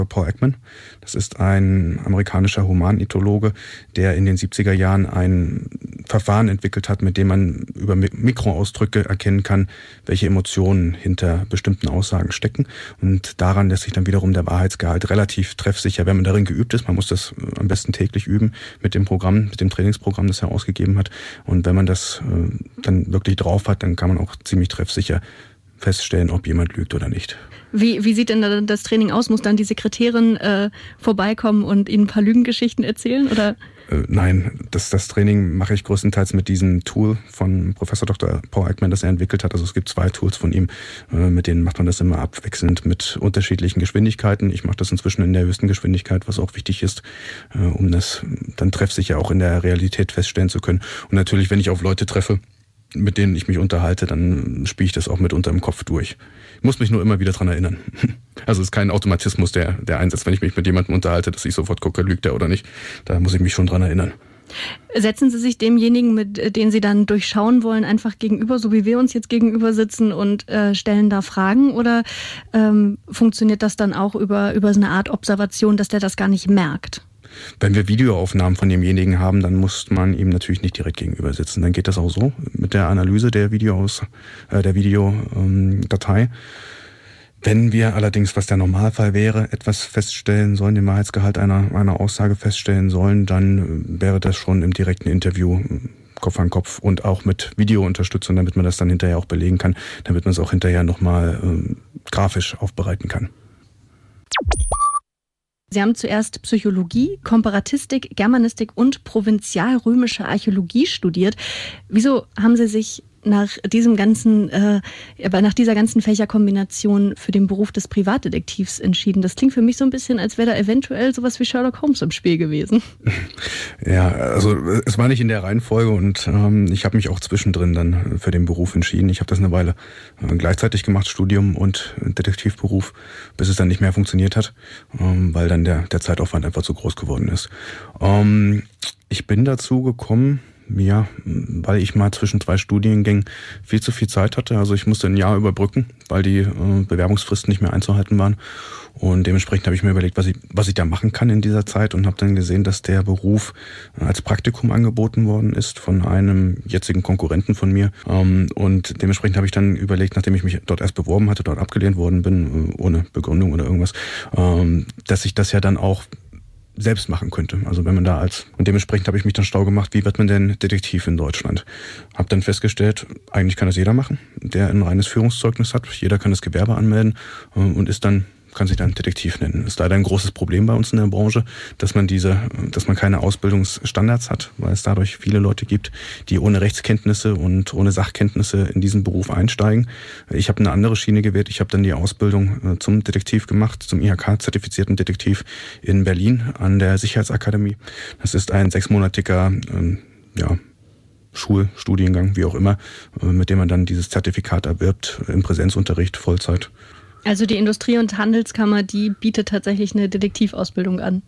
Paul Ekman. Das ist ein amerikanischer Humanethologe, der in den 70er Jahren ein Verfahren entwickelt hat, mit dem man über Mikroausdrücke erkennen kann, welche Emotionen hinter bestimmten Aussagen stecken. Und daran lässt sich dann wiederum der Wahrheitsgehalt relativ treffsicher, wenn man darin geübt ist. Man muss das am besten täglich üben mit dem Programm, mit dem Trainingsprogramm, das er ausgegeben hat. Und wenn man das dann wirklich drauf hat, dann kann man auch ziemlich treffsicher feststellen, ob jemand lügt oder nicht. Wie sieht denn das Training aus? Muss dann die Sekretärin vorbeikommen und Ihnen ein paar Lügengeschichten erzählen? Oder? Nein, das Training mache ich größtenteils mit diesem Tool von Professor Dr. Paul Ekman, das er entwickelt hat. Also es gibt 2 Tools von ihm, mit denen macht man das immer abwechselnd mit unterschiedlichen Geschwindigkeiten. Ich mache das inzwischen in der höchsten Geschwindigkeit, was auch wichtig ist, um das dann treffsicher auch in der Realität feststellen zu können. Und natürlich, wenn ich auf Leute treffe, mit denen ich mich unterhalte, dann spiele ich das auch mitunter im Kopf durch. Ich muss mich nur immer wieder dran erinnern. Also es ist kein Automatismus, der einsetzt, wenn ich mich mit jemandem unterhalte, dass ich sofort gucke, lügt er oder nicht. Da muss ich mich schon dran erinnern. Setzen Sie sich demjenigen, mit den Sie dann durchschauen wollen, einfach gegenüber, so wie wir uns jetzt gegenüber sitzen und stellen da Fragen? Oder funktioniert das dann auch über so eine Art Observation, dass der das gar nicht merkt? Wenn wir Videoaufnahmen von demjenigen haben, dann muss man ihm natürlich nicht direkt gegenüber sitzen. Dann geht das auch so mit der Analyse der Videodatei. Wenn wir allerdings, was der Normalfall wäre, etwas feststellen sollen, den Wahrheitsgehalt einer Aussage feststellen sollen, dann wäre das schon im direkten Interview Kopf an Kopf und auch mit Videounterstützung, damit man das dann hinterher auch belegen kann, damit man es auch hinterher nochmal grafisch aufbereiten kann. Sie haben zuerst Psychologie, Komparatistik, Germanistik und provinzialrömische Archäologie studiert. Wieso haben Sie sich nach dieser ganzen Fächerkombination für den Beruf des Privatdetektivs entschieden? Das klingt für mich so ein bisschen, als wäre da eventuell sowas wie Sherlock Holmes im Spiel gewesen. Ja, also es war nicht in der Reihenfolge und ich habe mich auch zwischendrin dann für den Beruf entschieden. Ich habe das eine Weile gleichzeitig gemacht, Studium und Detektivberuf, bis es dann nicht mehr funktioniert hat, weil dann der Zeitaufwand einfach zu groß geworden ist. Ich bin dazu gekommen, ja, weil ich mal zwischen 2 Studiengängen viel zu viel Zeit hatte. Also ich musste ein Jahr überbrücken, weil die Bewerbungsfristen nicht mehr einzuhalten waren. Und dementsprechend habe ich mir überlegt, was ich da machen kann in dieser Zeit und habe dann gesehen, dass der Beruf als Praktikum angeboten worden ist von einem jetzigen Konkurrenten von mir. Und dementsprechend habe ich dann überlegt, nachdem ich mich dort erst beworben hatte, dort abgelehnt worden bin, ohne Begründung oder irgendwas, dass ich das ja dann auch selbst machen könnte. Also wenn man und dementsprechend habe ich mich dann schlau gemacht, wie wird man denn Detektiv in Deutschland? Habe dann festgestellt, eigentlich kann das jeder machen, der ein reines Führungszeugnis hat. Jeder kann das Gewerbe anmelden und kann sich dann Detektiv nennen. Ist leider ein großes Problem bei uns in der Branche, dass man keine Ausbildungsstandards hat, weil es dadurch viele Leute gibt, die ohne Rechtskenntnisse und ohne Sachkenntnisse in diesen Beruf einsteigen. Ich habe eine andere Schiene gewählt. Ich habe dann die Ausbildung zum Detektiv gemacht, zum IHK-zertifizierten Detektiv in Berlin an der Sicherheitsakademie. Das ist ein 6-monatiger Schulstudiengang, wie auch immer, mit dem man dann dieses Zertifikat erwirbt im Präsenzunterricht, Vollzeit. Also die Industrie- und Handelskammer, die bietet tatsächlich eine Detektivausbildung an?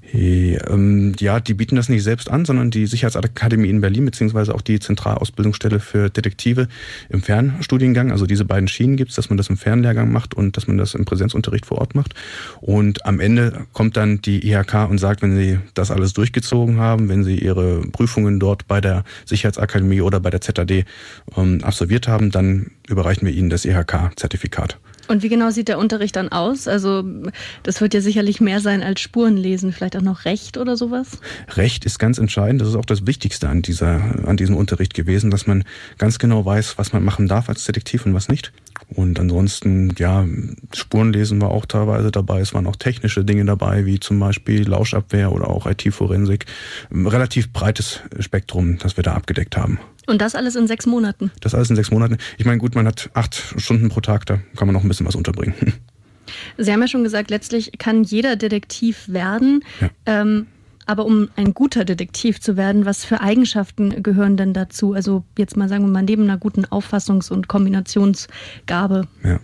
Ja, die bieten das nicht selbst an, sondern die Sicherheitsakademie in Berlin, beziehungsweise auch die Zentralausbildungsstelle für Detektive im Fernstudiengang. Also diese beiden Schienen gibt es, dass man das im Fernlehrgang macht und dass man das im Präsenzunterricht vor Ort macht. Und am Ende kommt dann die IHK und sagt, wenn Sie das alles durchgezogen haben, wenn Sie Ihre Prüfungen dort bei der Sicherheitsakademie oder bei der ZAD absolviert haben, dann überreichen wir Ihnen das IHK-Zertifikat. Und wie genau sieht der Unterricht dann aus? Also das wird ja sicherlich mehr sein als Spurenlesen, vielleicht auch noch Recht oder sowas? Recht ist ganz entscheidend. Das ist auch das Wichtigste an diesem Unterricht gewesen, dass man ganz genau weiß, was man machen darf als Detektiv und was nicht. Und ansonsten, ja, Spurenlesen war auch teilweise dabei. Es waren auch technische Dinge dabei, wie zum Beispiel Lauschabwehr oder auch IT-Forensik. Ein relativ breites Spektrum, das wir da abgedeckt haben. Und das alles in 6 Monaten? Das alles in 6 Monaten. Ich meine, gut, man hat 8 Stunden pro Tag, da kann man noch ein bisschen was unterbringen. Sie haben ja schon gesagt, letztlich kann jeder Detektiv werden. Ja. Aber um ein guter Detektiv zu werden, was für Eigenschaften gehören denn dazu? Also jetzt mal sagen wir mal neben einer guten Auffassungs- und Kombinationsgabe. Ja,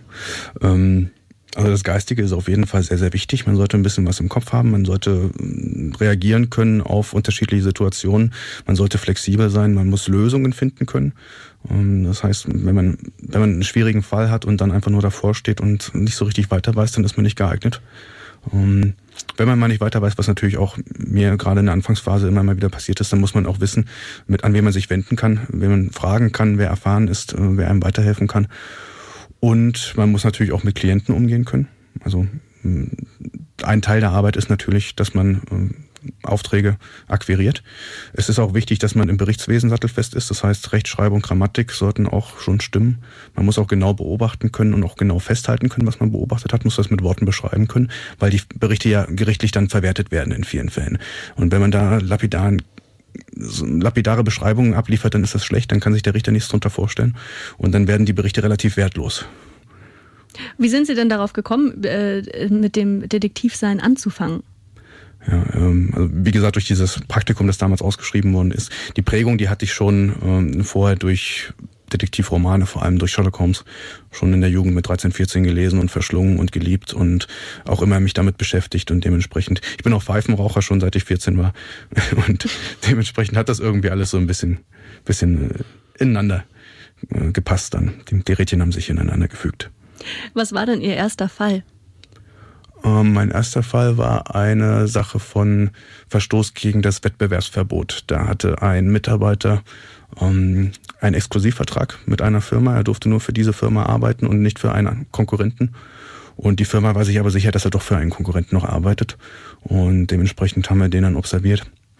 also das Geistige ist auf jeden Fall sehr, sehr wichtig. Man sollte ein bisschen was im Kopf haben. Man sollte reagieren können auf unterschiedliche Situationen. Man sollte flexibel sein. Man muss Lösungen finden können. Das heißt, wenn man einen schwierigen Fall hat und dann einfach nur davor steht und nicht so richtig weiter weiß, dann ist man nicht geeignet. Wenn man mal nicht weiter weiß, was natürlich auch mir gerade in der Anfangsphase immer mal wieder passiert ist, dann muss man auch wissen, an wen man sich wenden kann, wen man fragen kann, wer erfahren ist, wer einem weiterhelfen kann. Und man muss natürlich auch mit Klienten umgehen können. Also ein Teil der Arbeit ist natürlich, dass man Aufträge akquiriert. Es ist auch wichtig, dass man im Berichtswesen sattelfest ist. Das heißt, Rechtschreibung, Grammatik sollten auch schon stimmen. Man muss auch genau beobachten können und auch genau festhalten können, was man beobachtet hat, muss das mit Worten beschreiben können, weil die Berichte ja gerichtlich dann verwertet werden in vielen Fällen. Und wenn man da lapidare Beschreibungen abliefert, dann ist das schlecht, dann kann sich der Richter nichts drunter vorstellen und dann werden die Berichte relativ wertlos. Wie sind Sie denn darauf gekommen, mit dem Detektivsein anzufangen? Ja, also wie gesagt, durch dieses Praktikum, das damals ausgeschrieben worden ist. Die Prägung, die hatte ich schon vorher durch Detektivromane, vor allem durch Sherlock Holmes, schon in der Jugend mit 13, 14 gelesen und verschlungen und geliebt und auch immer mich damit beschäftigt und dementsprechend, ich bin auch Pfeifenraucher schon seit ich 14 war und dementsprechend hat das irgendwie alles so ein bisschen ineinander gepasst dann. Die Rädchen haben sich ineinander gefügt. Was war denn Ihr erster Fall? Mein erster Fall war eine Sache von Verstoß gegen das Wettbewerbsverbot. Da hatte ein Mitarbeiter einen Exklusivvertrag mit einer Firma. Er durfte nur für diese Firma arbeiten und nicht für einen Konkurrenten. Und die Firma war sich aber sicher, dass er doch für einen Konkurrenten noch arbeitet. Und dementsprechend haben wir den dann observiert.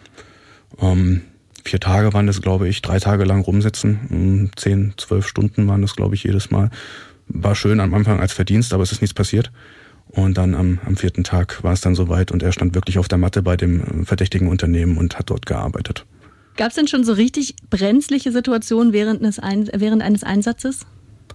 4 Tage waren das, glaube ich, 3 Tage lang rumsitzen. 10, 12 Stunden waren das, glaube ich, jedes Mal. War schön am Anfang als Verdienst, aber es ist nichts passiert. Und dann am 4. Tag war es dann soweit und er stand wirklich auf der Matte bei dem verdächtigen Unternehmen und hat dort gearbeitet. Gab es denn schon so richtig brenzliche Situationen während eines Einsatzes?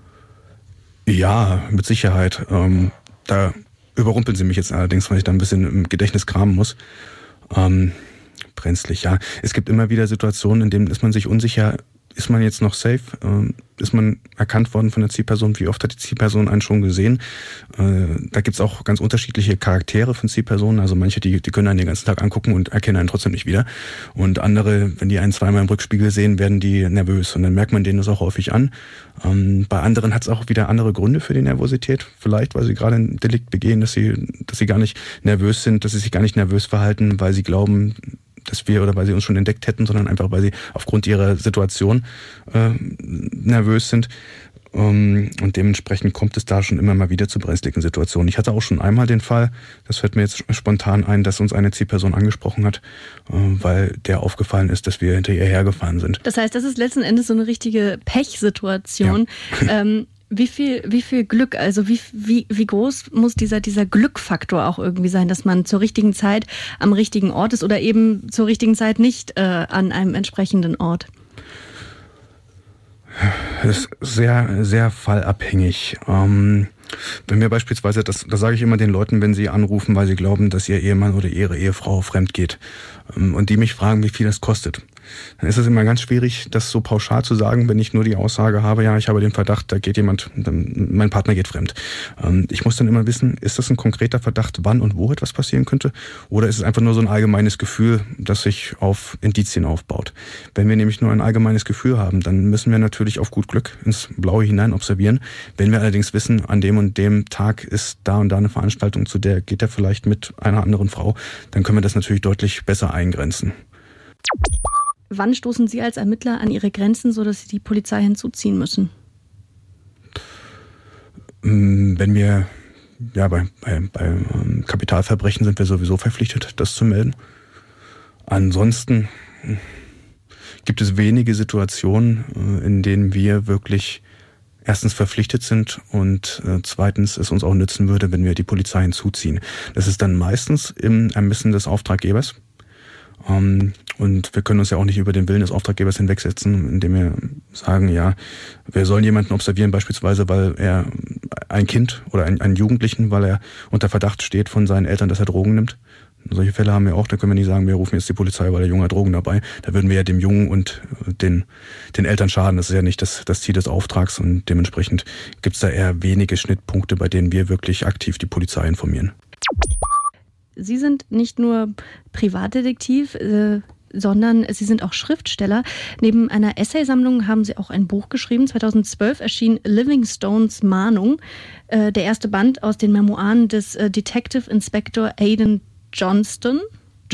Ja, mit Sicherheit. Da überrumpeln Sie mich jetzt allerdings, weil ich da ein bisschen im Gedächtnis kramen muss. Brenzlig, ja. Es gibt immer wieder Situationen, in denen ist man sich unsicher, ist man jetzt noch safe? Ist man erkannt worden von der Zielperson? Wie oft hat die Zielperson einen schon gesehen? Da gibt's auch ganz unterschiedliche Charaktere von Zielpersonen. Also manche, die können einen den ganzen Tag angucken und erkennen einen trotzdem nicht wieder. Und andere, wenn die einen zweimal im Rückspiegel sehen, werden die nervös. Und dann merkt man denen das auch häufig an. Bei anderen hat's auch wieder andere Gründe für die Nervosität. Vielleicht, weil sie gerade ein Delikt begehen, dass sie gar nicht nervös sind, dass sie sich gar nicht nervös verhalten, weil sie glauben, dass wir oder weil sie uns schon entdeckt hätten, sondern einfach, weil sie aufgrund ihrer Situation nervös sind. Und dementsprechend kommt es da schon immer mal wieder zu brenzligen Situationen. Ich hatte auch schon einmal den Fall, das fällt mir jetzt spontan ein, dass uns eine Zielperson angesprochen hat, weil der aufgefallen ist, dass wir hinter ihr hergefahren sind. Das heißt, das ist letzten Endes so eine richtige Pechsituation. Ja. Wie viel Glück, also wie groß muss dieser Glückfaktor auch irgendwie sein, dass man zur richtigen Zeit am richtigen Ort ist oder eben zur richtigen Zeit nicht an einem entsprechenden Ort? Das ist sehr, sehr fallabhängig. Wenn wir beispielsweise, das sage ich immer den Leuten, wenn sie anrufen, weil sie glauben, dass ihr Ehemann oder ihre Ehefrau fremd geht und die mich fragen, wie viel das kostet. Dann ist es immer ganz schwierig, das so pauschal zu sagen, wenn ich nur die Aussage habe, ja, ich habe den Verdacht, da geht jemand, mein Partner geht fremd. Ich muss dann immer wissen, ist das ein konkreter Verdacht, wann und wo etwas passieren könnte? Oder ist es einfach nur so ein allgemeines Gefühl, das sich auf Indizien aufbaut? Wenn wir nämlich nur ein allgemeines Gefühl haben, dann müssen wir natürlich auf gut Glück ins Blaue hinein observieren. Wenn wir allerdings wissen, an dem und dem Tag ist da und da eine Veranstaltung, zu der geht er vielleicht mit einer anderen Frau, dann können wir das natürlich deutlich besser eingrenzen. Wann stoßen Sie als Ermittler an Ihre Grenzen, sodass Sie die Polizei hinzuziehen müssen? Wenn wir, ja, bei Kapitalverbrechen sind wir sowieso verpflichtet, das zu melden. Ansonsten gibt es wenige Situationen, in denen wir wirklich erstens verpflichtet sind und zweitens es uns auch nützen würde, wenn wir die Polizei hinzuziehen. Das ist dann meistens im Ermessen des Auftraggebers. Und wir können uns ja auch nicht über den Willen des Auftraggebers hinwegsetzen, indem wir sagen, ja, wir sollen jemanden observieren, beispielsweise, weil er ein Kind oder einen Jugendlichen, weil er unter Verdacht steht von seinen Eltern, dass er Drogen nimmt. Solche Fälle haben wir auch, da können wir nicht sagen, wir rufen jetzt die Polizei, weil der Junge hat Drogen dabei. Da würden wir ja dem Jungen und den Eltern schaden. Das ist ja nicht das Ziel des Auftrags und dementsprechend gibt es da eher wenige Schnittpunkte, bei denen wir wirklich aktiv die Polizei informieren. Sie sind nicht nur Privatdetektiv, sondern Sie sind auch Schriftsteller. Neben einer Essaysammlung haben Sie auch ein Buch geschrieben. 2012 erschien Livingstones Mahnung, der erste Band aus den Memoiren des Detective Inspector Aidan Johnston.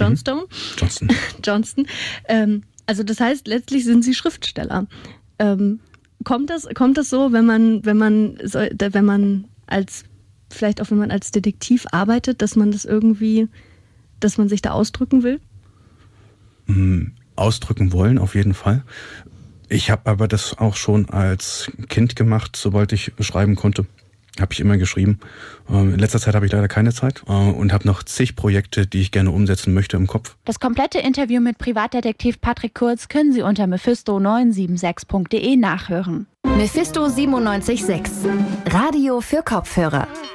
Also das heißt, letztlich sind Sie Schriftsteller. Kommt das so, wenn man als Detektiv arbeitet, dass man sich da ausdrücken will? Ausdrücken wollen, auf jeden Fall. Ich habe aber das auch schon als Kind gemacht, sobald ich schreiben konnte. Habe ich immer geschrieben. In letzter Zeit habe ich leider keine Zeit und habe noch zig Projekte, die ich gerne umsetzen möchte im Kopf. Das komplette Interview mit Privatdetektiv Patrick Kurz können Sie unter mephisto976.de nachhören. Mephisto 97.6, Radio für Kopfhörer.